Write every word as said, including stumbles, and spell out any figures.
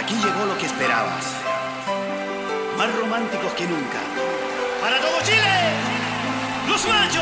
Aquí llegó lo que esperabas. Más románticos que nunca. Para todo Chile, los machos.